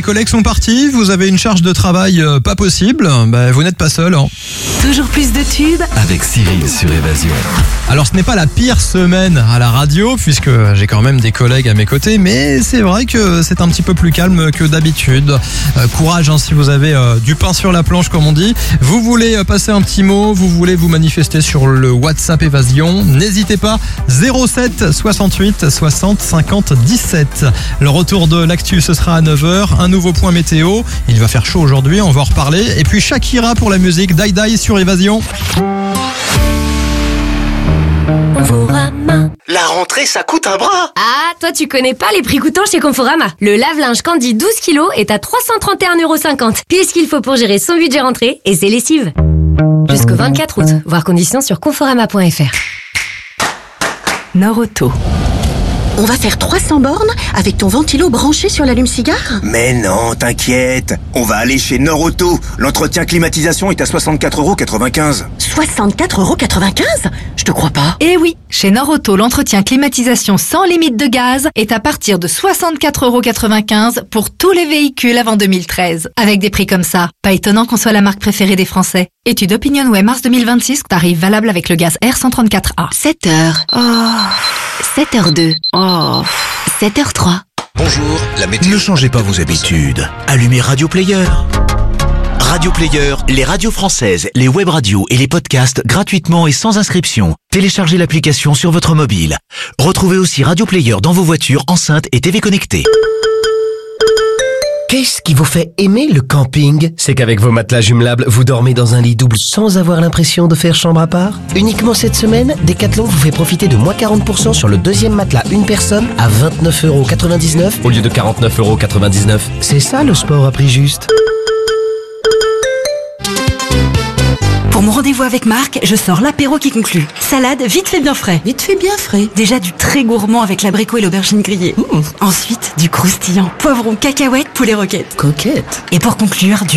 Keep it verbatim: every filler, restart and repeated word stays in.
collègues sont partis, vous avez une charge de travail euh, pas possible, bah, vous n'êtes pas seul. Hein. Toujours plus de tubes avec Cyril sur Évasion. Alors ce n'est pas la pire semaine à la radio, puisque j'ai quand même des collègues à mes côtés, mais c'est vrai que c'est un petit peu plus calme que d'habitude. Euh, courage hein, si vous avez euh, du pain sur la planche comme on dit. Vous voulez euh, passer un petit mot, vous voulez vous manifester sur le WhatsApp Évasion, n'hésitez pas, zéro sept soixante-huit soixante cinquante dix-sept. Le retour de l'actu, ce sera à neuf heures, un nouveau point météo, il va faire chaud aujourd'hui, on va en reparler, et puis Shakira pour la musique, Die Die sur Évasion. Conforama. La rentrée, ça coûte un bras. Ah, toi tu connais pas les prix coûtants chez Conforama. Le lave-linge Candy douze kilos est à trois cent trente et un euros cinquante. Pile ce qu'il faut pour gérer son budget rentrée et ses lessives. Jusqu'au vingt-quatre août. Voir conditions sur conforama point f r. Norauto. On va faire trois cents bornes avec ton ventilo branché sur l'allume-cigare ? Mais non, t'inquiète. On va aller chez Norauto. L'entretien climatisation est à soixante-quatre euros quatre-vingt-quinze. soixante-quatre euros quatre-vingt-quinze ? Je te crois pas. Eh oui, chez Norauto, l'entretien climatisation sans limite de gaz est à partir de soixante-quatre euros quatre-vingt-quinze pour tous les véhicules avant deux mille treize. Avec des prix comme ça, pas étonnant qu'on soit la marque préférée des Français. Étude Opinionway mars deux mille vingt-six, tarif valable avec le gaz R cent trente-quatre A. sept heures. Oh. sept heures deux. Oh. sept heures trois. Bonjour, la météo. Ne changez pas vos habitudes. Allumez Radio Player. Radio Player, les radios françaises, les web radios et les podcasts gratuitement et sans inscription. Téléchargez l'application sur votre mobile. Retrouvez aussi Radio Player dans vos voitures, enceintes et T V connectées. Qu'est-ce qui vous fait aimer le camping ? C'est qu'avec vos matelas jumelables, vous dormez dans un lit double sans avoir l'impression de faire chambre à part ? Uniquement cette semaine, Decathlon vous fait profiter de moins quarante pour cent sur le deuxième matelas une personne à vingt-neuf euros quatre-vingt-dix-neuf au lieu de quarante-neuf euros quatre-vingt-dix-neuf. C'est ça le sport à prix juste. Pour mon rendez-vous avec Marc, je sors l'apéro qui conclut. Salade, vite fait bien frais. Vite fait bien frais. Déjà du très gourmand avec l'abricot et l'aubergine grillée. Mmh. Ensuite, du croustillant. Poivron, cacahuètes, poulet roquette. Coquette. Et pour conclure, du